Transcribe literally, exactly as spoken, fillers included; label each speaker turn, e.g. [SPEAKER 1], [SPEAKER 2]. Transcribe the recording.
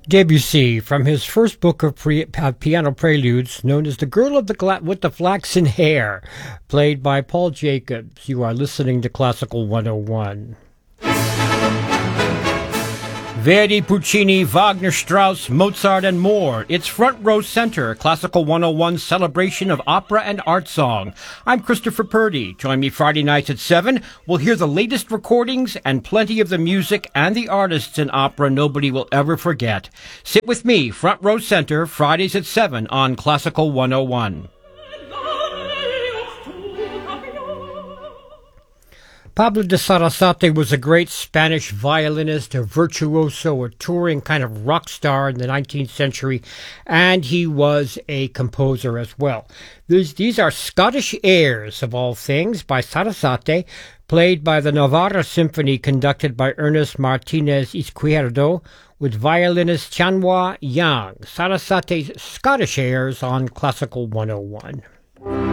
[SPEAKER 1] Debussy, from his first book of pre- uh, piano preludes, known as The Girl of the Gla- with the Flaxen Hair, played by Paul Jacobs. You are listening to Classical one oh one. Verdi, Puccini, Wagner, Strauss, Mozart, and more. It's Front Row Center, Classical one oh one's celebration of opera and art song. I'm Christopher Purdy. Join me Friday nights at seven. We'll hear the latest recordings and plenty of the music and the artists in opera nobody will ever forget. Sit with me, Front Row Center, Fridays at seven on Classical one oh one. Pablo de Sarasate was a great Spanish violinist, a virtuoso, a touring kind of rock star in the nineteenth century, and he was a composer as well. These, these are Scottish airs, of all things, by Sarasate, played by the Navarra Symphony, conducted by Ernest Martinez Izquierdo, with violinist Chanhua Yang. Sarasate's Scottish airs on Classical one oh one.